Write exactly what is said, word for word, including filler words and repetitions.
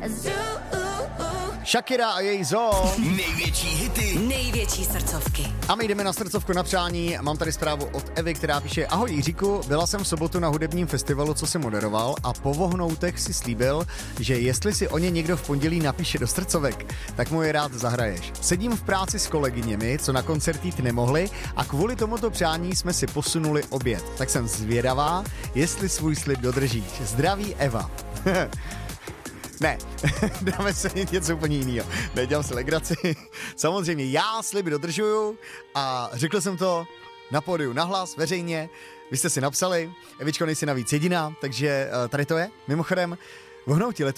Shakira a její Zoo. Největší hity. Největší srdcovky. A my jdeme na srdcovku na přání. Mám tady zprávu od Evy, která píše: Ahoj Jiříku, byla jsem v sobotu na hudebním festivalu, co jsem moderoval, a po vohnoutech si slíbil, že jestli si o ně někdo v pondělí napíše do srdcovek, tak mu je rád zahraješ. Sedím v práci s kolegyněmi, co na koncert jít nemohli, a kvůli tomuto přání jsme si posunuli oběd. Tak jsem zvědavá, jestli svůj slib dodržíš. Zdraví Eva. Ne, dáme se něco úplně jiného. Nedělám si legraci. Samozřejmě já sliby dodržuju a řekl jsem to na pódiu nahlas, veřejně. Vy jste si napsali, Evičko, nejsi navíc jediná, takže tady to je. Mimochodem, vohnoutí letos